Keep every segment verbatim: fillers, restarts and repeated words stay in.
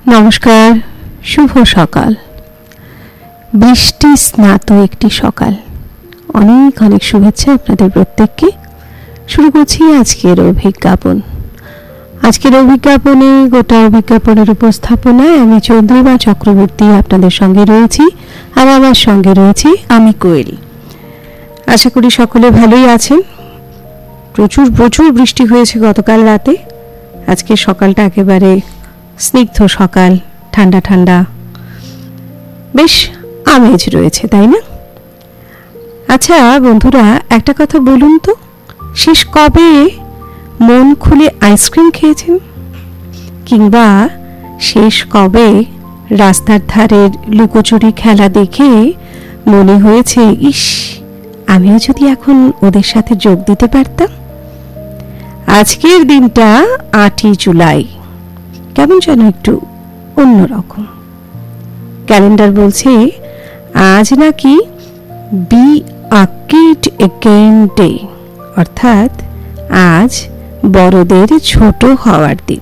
নমস্কার, শুভ সকাল। বৃষ্টি স্নাত একটি সকাল। অনেক অনেক শুভেচ্ছা আপনাদের প্রত্যেককে। শুরু করছি আজকের অভিজ্ঞাপন। আজকের অভিজ্ঞাপনে গোটা অভিজ্ঞাপনের উপস্থাপনায় আমি চন্দ্রিমা চক্রবর্তী আপনাদের সঙ্গে রয়েছি, আর আমার সঙ্গে রয়েছি আমি কোয়েল। আশা করি সকলে ভালোই আছেন। প্রচুর প্রচুর বৃষ্টি হয়েছে গতকাল রাতে। আজকে সকালটা একেবারে স্নিগ্ধ সকাল, ঠান্ডা ঠান্ডা, বেশ আমেজ রয়েছে, তাই না? আচ্ছা বন্ধুরা, একটা কথা বলুন তো, শেষ কবে মন খুলে আইসক্রিম খেয়েছেন? কিংবা শেষ কবে রাস্তার ধারের লুকোচুরি খেলা দেখে মনে হয়েছে, ইস, আমিও যদি এখন ওদের সাথে যোগ দিতে পারতাম? আজকের দিনটা আটই জুলাই, কেমন যেন একটু অন্যরকম। ক্যালেন্ডার বলছে আজ নাকি be a kid again day, অর্থাৎ আজ বড়দের ছোট হওয়ার দিন।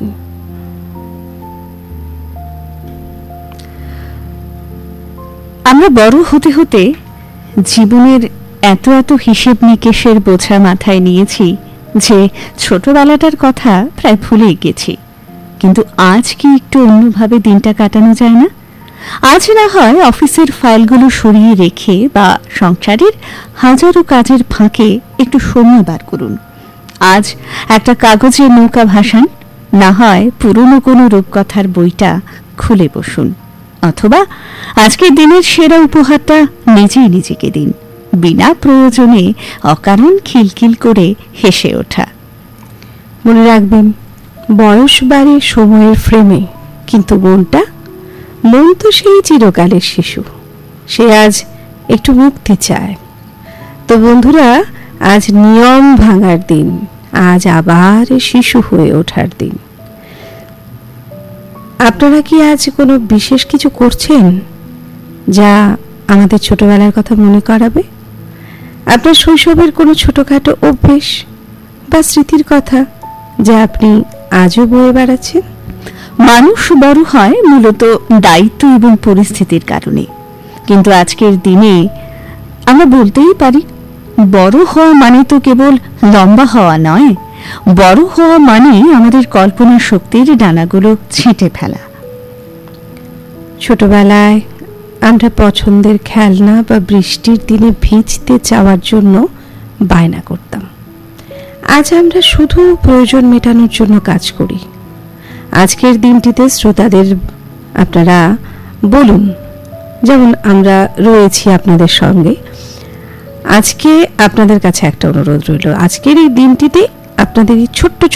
আমরা বড় হতে হতে জীবনের এত এত হিসেব নিকেশের বোঝা মাথায় নিয়েছি যে ছোটবেলাটার কথা প্রায় ভুলেই গেছি। কিন্তু আজ কি একটু অন্যভাবে দিনটা কাটানো যায় না? আজ না হয় অফিসের ফাইলগুলো সরিয়ে রেখে বা সংসারের হাজারো কাজের ফাঁকে একটু সময় বার করুন। আজ একটা কাগজের নৌকা ভাসান, না হয় পুরনো কোনো রূপকথার বইটা খুলে বসুন, অথবা আজকের দিনের সেরা উপহারটা নিজেই নিজেকে দিন, বিনা প্রয়োজনে অকারণ খিলখিল করে হেসে ওঠা। মনে রাখবেন, বয়স বাড়ে সময়ের ফ্রেমে, কিন্তু মনটা মন তো সেই চিরকালের শিশু, সে আজ একটু মুক্তি চায়। তো বন্ধুরা, আজ নিয়ম ভাঙার দিন, আজ আবার শিশু হয়ে ওঠার দিন। আপনারা কি আজ কোনো বিশেষ কিছু করছেন যা আমাদের ছোটবেলার কথা মনে করাবে? আপনার শৈশবের কোনো ছোটখাটো অভ্যেস বা স্মৃতির কথা যা আপনি আজও বয়ে বেড়াচ্ছেন? মানুষ বড় হয় মূলত দায়িত্ব এবং পরিস্থিতির কারণে, কিন্তু আজকের দিনে আমরা বলতেই পারি, বড় হওয়া মানে তো কেবল লম্বা হওয়া নয়, বড় হওয়া মানে আমাদের কল্পনা শক্তির ডানাগুলো ছেঁটে ফেলা। ছোটবেলায় আমরা পছন্দের খেলনা বা বৃষ্টির দিনে ভিজতে যাওয়ার জন্য বায়না করতাম। আজ আমরা শুধু প্রয়োজন মেটানোর জন্য কাজ করি। আজকের দিনটিতে শ্রোতাদের আপনারা বলুন, যেমন আমরা রয়েছি আপনাদের সঙ্গে, আজকে আপনাদের কাছে একটা অনুরোধ রইল, আজকের এই দিনটিতে আপনাদের এই ছোট্ট